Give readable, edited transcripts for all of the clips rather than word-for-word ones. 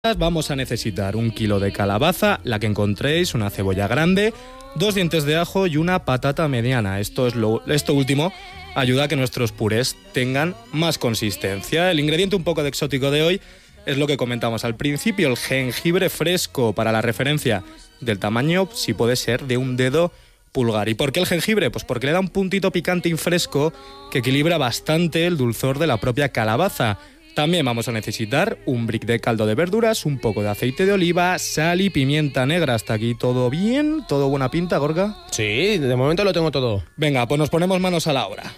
Vamos a necesitar 1 kilo de calabaza, la que encontréis, una cebolla grande, 2 dientes de ajo y una patata mediana. Esto último ayuda a que nuestros purés tengan más consistencia. El ingrediente un poco de exótico de hoy es lo que comentamos al principio, el jengibre fresco. Para la referencia del tamaño, si puede ser de un dedo pulgar. ¿Y por qué el jengibre? Pues porque le da un puntito picante y fresco que equilibra bastante el dulzor de la propia calabaza. También vamos a necesitar un brick de caldo de verduras, un poco de aceite de oliva, sal y pimienta negra. Hasta aquí todo bien, todo buena pinta, Gorka. Sí, de momento lo tengo todo. Venga, pues nos ponemos manos a la obra.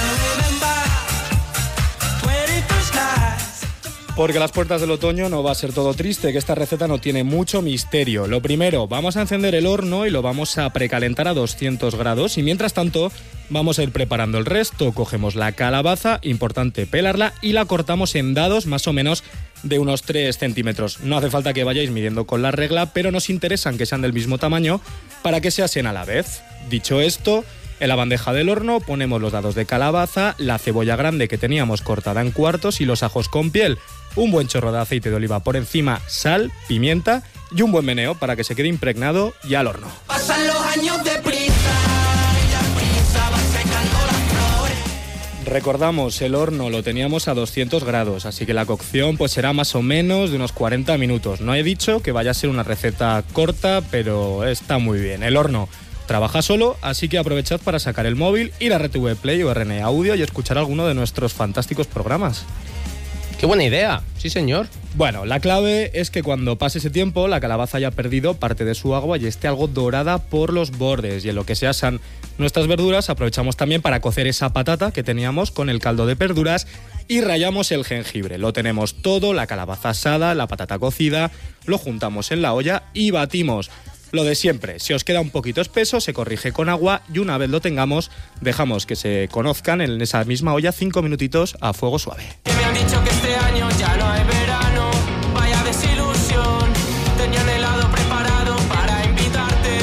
Porque a las puertas del otoño no va a ser todo triste, que esta receta no tiene mucho misterio. Lo primero, vamos a encender el horno y lo vamos a precalentar a 200 grados y mientras tanto vamos a ir preparando el resto. Cogemos la calabaza, importante pelarla, y la cortamos en dados más o menos de unos 3 centímetros. No hace falta que vayáis midiendo con la regla, pero nos interesan que sean del mismo tamaño para que se asen a la vez. Dicho esto, en la bandeja del horno ponemos los dados de calabaza, la cebolla grande que teníamos cortada en cuartos y los ajos con piel. Un buen chorro de aceite de oliva por encima, sal, pimienta y un buen meneo para que se quede impregnado y al horno. Pasan los años deprisa y la prisa va secando las flores. Recordamos, el horno lo teníamos a 200 grados, así que la cocción pues será más o menos de unos 40 minutos. No he dicho que vaya a ser una receta corta, pero está muy bien. El horno trabaja solo, así que aprovechad para sacar el móvil, ir a RTV Play o RN Audio y escuchar alguno de nuestros fantásticos programas. ¡Qué buena idea! Sí, señor. Bueno, la clave es que cuando pase ese tiempo la calabaza haya perdido parte de su agua y esté algo dorada por los bordes. Y en lo que se asan nuestras verduras aprovechamos también para cocer esa patata que teníamos con el caldo de verduras y rallamos el jengibre. Lo tenemos todo, la calabaza asada, la patata cocida, lo juntamos en la olla y batimos. Lo de siempre, si os queda un poquito espeso, se corrige con agua y una vez lo tengamos, dejamos que se conozcan en esa misma olla 5 minutitos a fuego suave. Que me han dicho que este año ya no hay verano, vaya desilusión, tenían helado preparado para invitarte.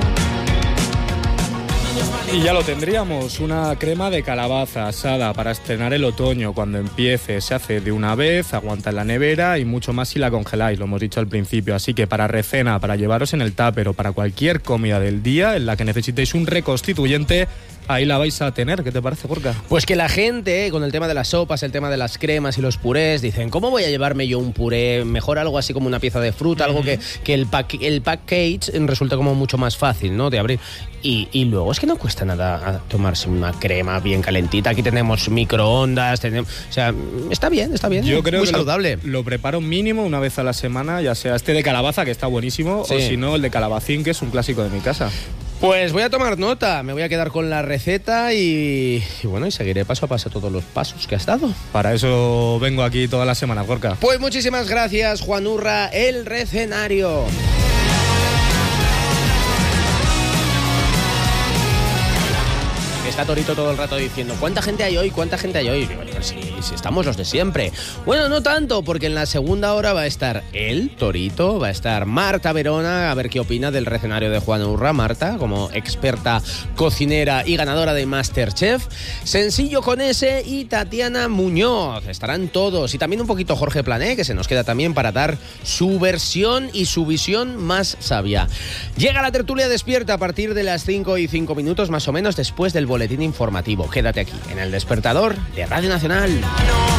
Y ya lo tendríamos, una crema de calabaza asada para estrenar el otoño. Cuando empiece se hace de una vez, aguanta en la nevera y mucho más si la congeláis, lo hemos dicho al principio. Así que para recena, para llevaros en el tupper o para cualquier comida del día en la que necesitéis un reconstituyente, ahí la vais a tener. ¿Qué te parece, Gorka? Pues que la gente, con el tema de las sopas, el tema de las cremas y los purés, dicen, ¿cómo voy a llevarme yo un puré? Mejor algo así como una pieza de fruta, algo que el package resulta como mucho más fácil, ¿no?, de abrir. Y luego es que no cuesta nada tomarse una crema bien calentita. Aquí tenemos microondas, o sea, está bien. Yo creo muy que saludable. Lo preparo mínimo una vez a la semana, ya sea este de calabaza, que está buenísimo, Sí. o si no, el de calabacín, que es un clásico de mi casa. Pues voy a tomar nota, me voy a quedar con la receta y bueno, y seguiré paso a paso todos los pasos que has dado. Para eso vengo aquí toda la semana, Gorka. Pues muchísimas gracias, Juan Urra, el recenario. Está Torito todo el rato diciendo, ¿cuánta gente hay hoy? ¿Cuánta gente hay hoy? Digo, si estamos los de siempre. Bueno, no tanto, porque en la segunda hora va a estar el Torito, va a estar Marta Verona, a ver qué opina del recenario de Juan Urra. Marta, como experta cocinera y ganadora de MasterChef, Sencillo con S y Tatiana Muñoz. Estarán todos. Y también un poquito Jorge Plané, que se nos queda también para dar su versión y su visión más sabia. Llega la tertulia despierta a partir de las 5:05 más o menos, después del boletín informativo. Quédate aquí, en El Despertador de Radio Nacional.